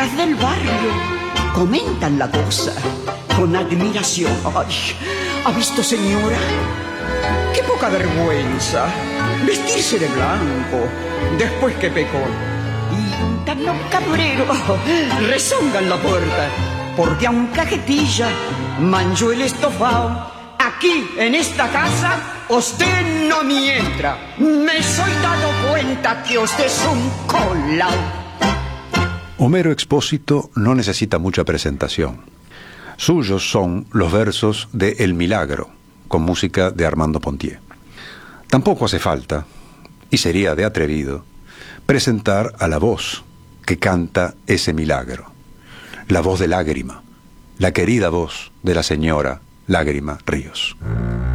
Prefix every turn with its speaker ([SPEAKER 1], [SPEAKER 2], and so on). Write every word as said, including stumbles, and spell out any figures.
[SPEAKER 1] las del barrio comentan la cosa con admiración. Ay, ¿ha visto, señora? ¡Qué poca vergüenza! Vestirse de blanco después que pecó. Y un tan cabrero rezonga en la puerta, porque a un cajetilla manchó el estofado. Aquí, en esta casa, usted no me entra. Me soy dado cuenta que usted es un colao.
[SPEAKER 2] Homero Expósito no necesita mucha presentación. Suyos son los versos de El Milagro, con música de Armando Pontier. Tampoco hace falta, y sería de atrevido, presentar a la voz que canta ese milagro. La voz de Lágrima, la querida voz de la señora Lágrima Ríos.